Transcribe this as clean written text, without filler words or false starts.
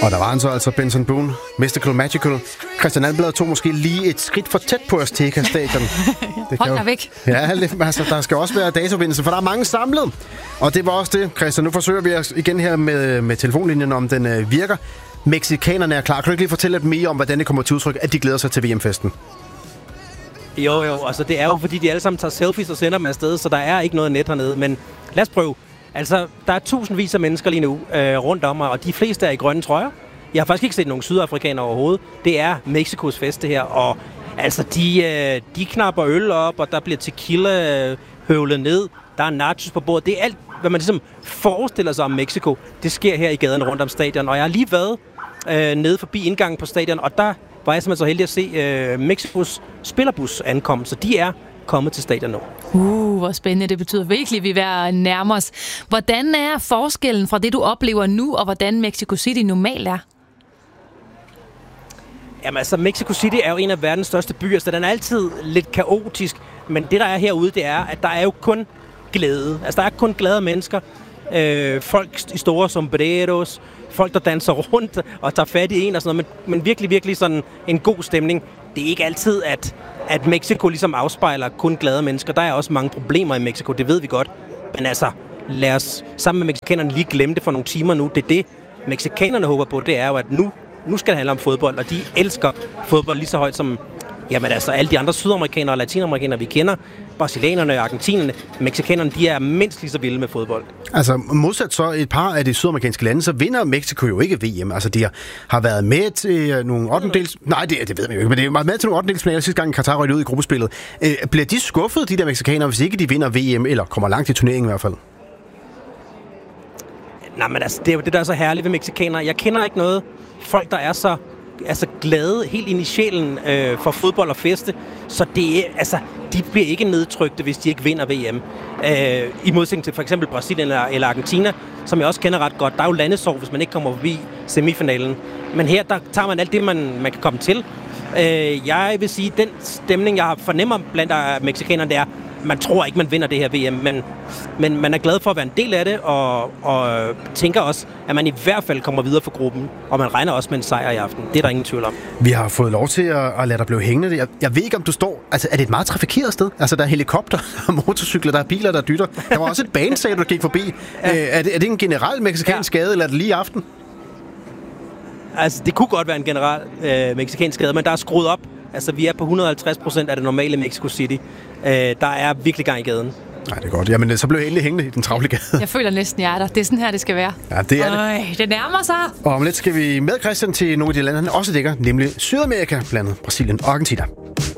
Og der var han så altså, Benson Boone, Mystical Magical. Christian Alblad tog måske lige et skridt for tæt på Azteca Stadion. Hold da væk. Ja, altså, der skal også være datafindelse, for der er mange samlet. Og det var også det, Christian. Nu forsøger vi igen her med telefonlinjen, om den virker. Mexikanerne er klar. Kan du ikke lige fortælle lidt mere om, hvordan det kommer til udtryk, at de glæder sig til VM-festen? Jo, altså det er jo, fordi de alle sammen tager selfies og sender dem afsted, så der er ikke noget net hernede. Men lad os prøve. Altså, der er tusindvis af mennesker lige nu rundt om mig, og de fleste er i grønne trøjer. Jeg har faktisk ikke set nogen sydafrikanere overhovedet. Det er Mexikos fest, det her, og altså, de knapper øl op, og der bliver tequila høvlet ned. Der er nachos på bordet. Det er alt, hvad man ligesom forestiller sig om Mexico. Det sker her i gaderne rundt om stadion, og jeg har lige været nede forbi indgangen på stadion, og der var jeg simpelthen så heldig at se Mexikos spillerbus ankomme, så de er kommet til stadion nu. Hvor spændende. Det betyder virkelig, at vi er ved at nærme os. Hvordan er forskellen fra det, du oplever nu, og hvordan Mexico City normalt er? Jamen altså, Mexico City er jo en af verdens største byer, så den er altid lidt kaotisk. Men det, der er herude, det er, at der er jo kun glæde. Altså, der er kun glade mennesker. Folk i store sombreros. Folk, der danser rundt og tager fat i en og sådan noget. Men virkelig, virkelig sådan en god stemning. Det er ikke altid, at Mexico ligesom afspejler kun glade mennesker. Der er også mange problemer i Mexico, det ved vi godt. Men altså, lad os sammen med mexikanerne lige glemme det for nogle timer nu. Det mexikanerne håber på, det er jo, at nu skal det handle om fodbold, og de elsker fodbold lige så højt som jamen altså alle de andre sydamerikanere og latinamerikanere, vi kender. Brasilianerne og argentinerne. Mexikanerne, de er mindst lige så vilde med fodbold. Altså modsat så et par af de sydamerikanske lande, så vinder Mexico jo ikke VM. Altså de har været med til nogle 8. Nej, det ved man jo ikke, men det er med til nogle 8. sidste gang Katar røg ud i gruppespillet. Bliver de skuffet, de der mexikanere, hvis ikke de vinder VM, eller kommer langt i turneringen i hvert fald? Nej, men altså, det er jo det, der er så herligt ved mexikanere. Jeg kender ikke noget folk, der er så glade helt ind i sjælen for fodbold og feste. Så de bliver ikke nedtrykte, hvis de ikke vinder VM. I modsætning til for eksempel Brasilien eller Argentina, som jeg også kender ret godt. Der er jo landesorg, hvis man ikke kommer forbi semifinalen. Men her, der tager man alt det, man kan komme til. Jeg vil sige, den stemning, jeg fornemmer blandt mexikanerne, det er, man tror ikke, man vinder det her VM, men man er glad for at være en del af det, og tænker også, at man i hvert fald kommer videre for gruppen, og man regner også med en sejr i aften. Det er der ingen tvivl om. Vi har fået lov til at lade dig blive hængende. Jeg ved ikke, om du står... Altså, er det et meget trafikeret sted? Altså, der er helikopter, der er motorcykler, der er biler, der dytter. Der var også et banesag, du gik forbi. Er det en generel mexikansk skade, eller er det lige i aften? Altså, det kunne godt være en generel mexikansk skade, men der er skruet op. Altså, vi er på 150% af det normale Mexico City. Der er virkelig gang i gaden. Nej, det er godt. Jamen, så blev jeg endelig hængende i den travle gade. Jeg føler næsten, jeg er der. Det er sådan her, det skal være. Ja, det er det. Det nærmer sig. Og om lidt skal vi med Christian til nogle af de lande, han også dækker, nemlig Sydamerika, blandt andet Brasilien og Argentina.